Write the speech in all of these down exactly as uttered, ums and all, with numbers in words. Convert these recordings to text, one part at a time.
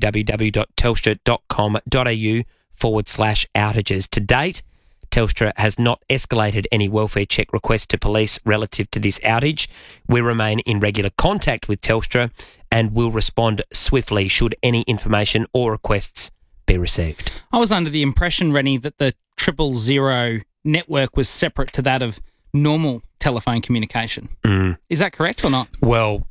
w w dot telstra dot com dot a u forward slash outages. To date, Telstra has not escalated any welfare check requests to police relative to this outage. We remain in regular contact with Telstra and will respond swiftly should any information or requests be received. I was under the impression, Rennie, that the triple zero network was separate to that of normal telephone communication. Mm. Is that correct or not? Well,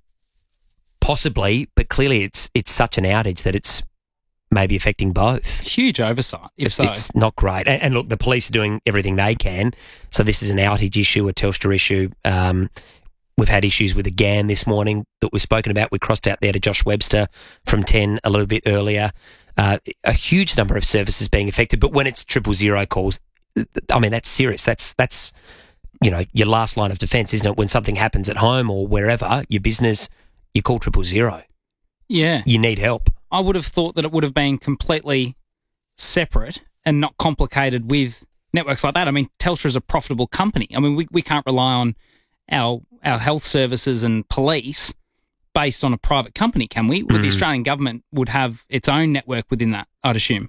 possibly, but clearly it's it's such an outage that it's maybe affecting both. Huge oversight, if it's, so. It's not great. And, and look, the police are doing everything they can. So this is an outage issue, a Telstra issue. Um, we've had issues with the G A N this morning that we've spoken about. We crossed out there to Josh Webster from ten a little bit earlier. Uh, a huge number of services being affected. But when it's triple zero calls, I mean, that's serious. That's, that's you know, your last line of defence, isn't it? When something happens at home or wherever, your business, you call triple zero. Yeah. You need help. I would have thought that it would have been completely separate and not complicated with networks like that. I mean, Telstra is a profitable company. I mean, we, we can't rely on our our health services and police based on a private company, can we? Well, Mm. the Australian government would have its own network within that, I'd assume.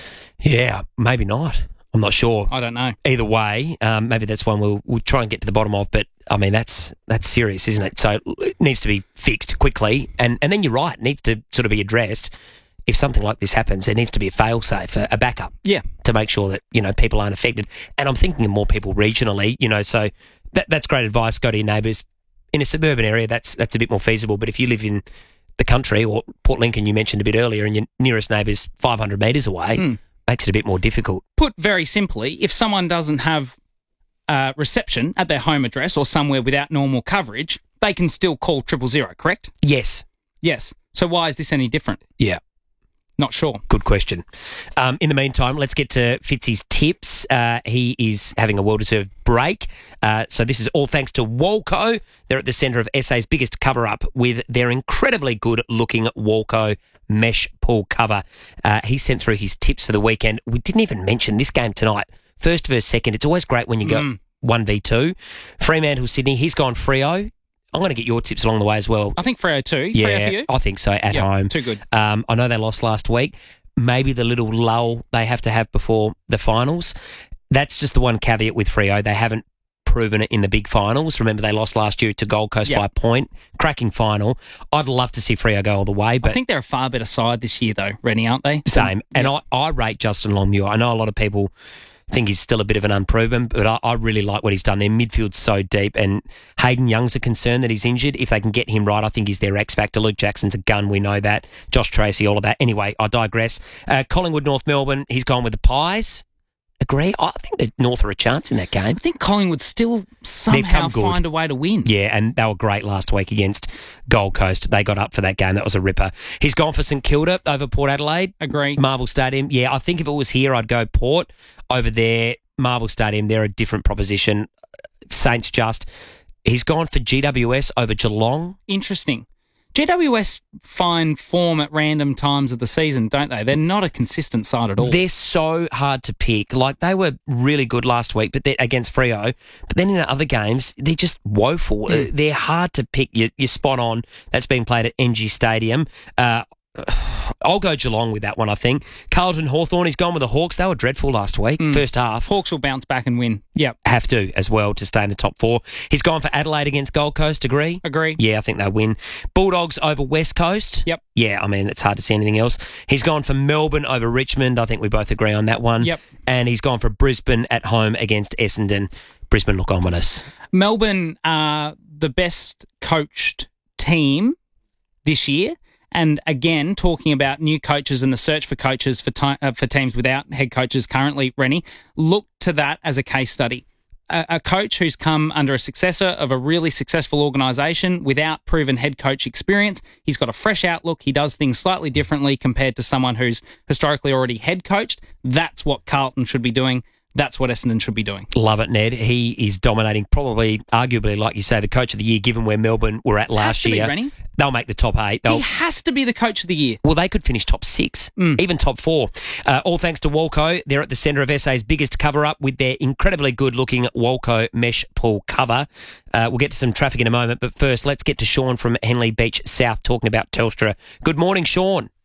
Yeah, maybe not. I'm not sure. I don't know. Either way, um, maybe that's one we'll, we'll try and get to the bottom of. But, I mean, that's that's serious, isn't it? So it needs to be fixed quickly. And, and then you're right, it needs to sort of be addressed. If something like this happens, there needs to be a fail-safe, a, a backup. Yeah. To make sure that, you know, people aren't affected. And I'm thinking of more people regionally, you know, so that that's great advice. Go to your neighbours. In a suburban area, that's that's a bit more feasible. But if you live in the country, or Port Lincoln you mentioned a bit earlier, and your nearest neighbour's five hundred metres away, Mm. makes it a bit more difficult. Put very simply, if someone doesn't have uh, reception at their home address or somewhere without normal coverage, they can still call triple zero, correct? Yes. Yes. So why is this any different? Yeah. Not sure. Good question. Um, in the meantime, let's get to Fitzy's tips. Uh, he is having a well-deserved break. Uh, so this is all thanks to Walco. They're at the centre of S A's biggest cover-up with their incredibly good-looking Walco mesh pool cover. Uh, he sent through his tips for the weekend. We didn't even mention this game tonight. First versus second. It's always great when you go Mm. one v two. Fremantle, Sydney. He's gone Freo. I'm going to get your tips along the way as well. I think Freo too. Yeah, Freo for you? I think so, at Yeah, home. too good. Um, I know they lost last week. Maybe the little lull they have to have before the finals. That's just the one caveat with Freo. They haven't proven it in the big finals. Remember, they lost last year to Gold Coast Yep. by a point. Cracking final. I'd love to see Freo go all the way. But I think they're a far better side this year, though, Rennie, aren't they? Same. And Yeah. I, I rate Justin Longmuir. I know a lot of people think he's still a bit of an unproven, but I, I really like what he's done. Their midfield's so deep, and Hayden Young's a concern that he's injured. If they can get him right, I think he's their X factor. Luke Jackson's a gun, we know that. Josh Tracy, all of that. Anyway, I digress. Uh, Collingwood, North Melbourne, he's gone with the Pies. Agree? I think that North are a chance in that game. I think Collingwood still somehow come good. find a way to win. Yeah, and they were great last week against Gold Coast. They got up for that game. That was a ripper. He's gone for St Kilda over Port Adelaide. Agree. Marvel Stadium. Yeah, I think if it was here, I'd go Port. Over there, Marvel Stadium, they're a different proposition. Saints just. He's gone for G W S over Geelong. Interesting. G W S find form at random times of the season, don't they? They're not a consistent side at all. They're so hard to pick. Like, they were really good last week, but they're against Freo. But then in the other games, they're just woeful. Yeah. They're hard to pick. You're, you're spot on. That's being played at N G Stadium. Uh, I'll go Geelong with that one, I think. Carlton Hawthorn, he's gone with the Hawks. They were dreadful last week, Mm. first half. Hawks will bounce back and win. Yep. Have to as well to stay in the top four. He's gone for Adelaide against Gold Coast, agree? Agree. Yeah, I think they win. Bulldogs over West Coast. Yep. Yeah, I mean, it's hard to see anything else. He's gone for Melbourne over Richmond. I think we both agree on that one. Yep. And he's gone for Brisbane at home against Essendon. Brisbane look ominous. Melbourne are the best coached team this year. And again, talking about new coaches and the search for coaches for ti- uh, for teams without head coaches currently, Rennie, look to that as a case study. A, a coach who's come under a successor of a really successful organisation without proven head coach experience. He's got a fresh outlook. He does things slightly differently compared to someone who's historically already head coached. That's what Carlton should be doing. That's what Essendon should be doing. Love it, Ned. He is dominating, probably, arguably, like you say, the coach of the year, given where Melbourne were at last Has to be, year. Rennie. They'll make the top eight. They'll, He has to be the coach of the year. Well, they could finish top six, Mm. even top four. Uh, all thanks to Walco. They're at the centre of S A's biggest cover-up with their incredibly good-looking Walco mesh pool cover. Uh, we'll get to some traffic in a moment, but first, let's get to Sean from Henley Beach South talking about Telstra. Good morning, Sean.